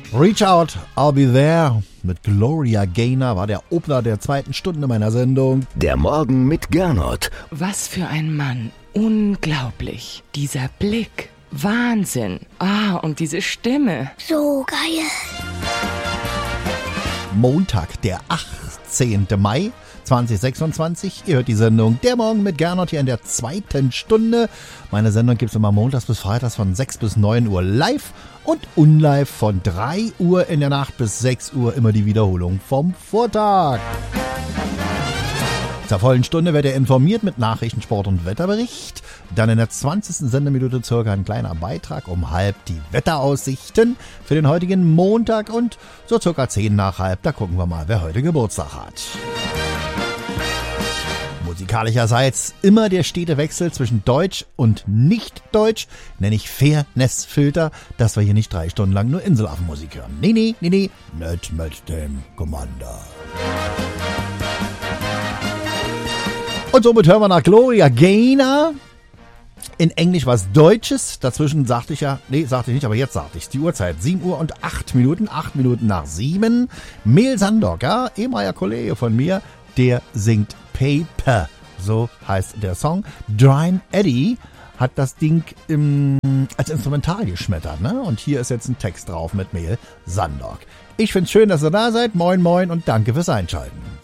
Reach Out, I'll Be There mit Gloria Gaynor war der Opener der zweiten Stunde meiner Sendung. Der Morgen mit Gernot. Was für ein Mann. Unglaublich. Dieser Blick. Wahnsinn. Und diese Stimme. So geil. Montag, der 18. Mai 2026. Ihr hört die Sendung Der Morgen mit Gernot hier in der zweiten Stunde. Meine Sendung gibt es immer montags bis freitags von 6 bis 9 Uhr live und unlive von 3 Uhr in der Nacht bis 6 Uhr immer die Wiederholung vom Vortag. Zur vollen Stunde werdet ihr informiert mit Nachrichten, Sport und Wetterbericht. Dann in der 20. Sendeminute circa ein kleiner Beitrag um halb die Wetteraussichten für den heutigen Montag und so circa 10 nach halb, da gucken wir mal, wer heute Geburtstag hat. Musikalischerseits immer der stete Wechsel zwischen Deutsch und Nicht-Deutsch, nenne ich Fairness-Filter, dass wir hier nicht 3 Stunden lang nur Inselaffenmusik hören. Nee, nicht mit dem Commander. Und somit hören wir nach Gloria Gaynor. In Englisch was Deutsches. Dazwischen sagte ich sagte ich nicht, aber jetzt sagte ich es. Die Uhrzeit 7 Uhr und 8 Minuten. 8 Minuten nach 7. Mel Sandok, ehemaliger Kollege von mir, der singt Paper. So heißt der Song. Dryne Eddy hat das Ding als Instrumental geschmettert, ne? Und hier ist jetzt ein Text drauf mit Mel Sandok. Ich find's schön, dass ihr da seid. Moin, moin und danke fürs Einschalten.